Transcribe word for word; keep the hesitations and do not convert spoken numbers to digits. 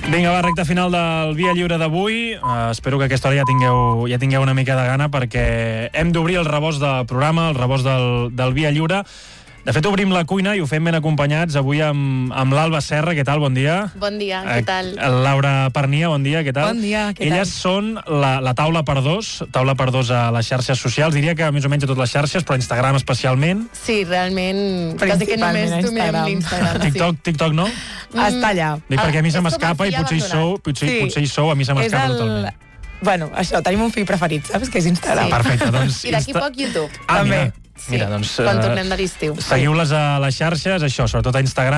Vinga, va, recta final del Via Lliure d'avui. Uh, espero que a aquesta hora ja tingueu, ja tingueu una mica de gana, perquè hem d'obrir el rebost del programa, el rebost del, del Via Lliure. De fet, obrim la cuina i ho fem ben acompanyats avui amb, amb l'Alba Serra. Què tal? Bon dia. Bon dia, què tal? Eh, Laura Pernia, bon dia, què tal? Bon dia, què tal? Elles són la, la taula per dos, taula per dos a les xarxes socials. Diria que més o menys a totes les xarxes, però Instagram especialment. Sí, realment, quasi que només dominem l'Instagram. TikTok, TikTok no? Mm. Està allà. Dic, perquè a mi Ah, se és m'escapa com i el potser hi fill sou, potser, Sí. potser hi sou, a mi se És m'escapa el... totalment. Bueno, això, tenim un fill preferit, saps? Que és Instagram. Sí. Perfecte, doncs... I d'aquí Insta- poc YouTube. Ah, També. mira, Sí, mira, doncs... quan eh, tornem de l'estiu. Seguiu-les a les xarxes, això, sobretot a Instagram.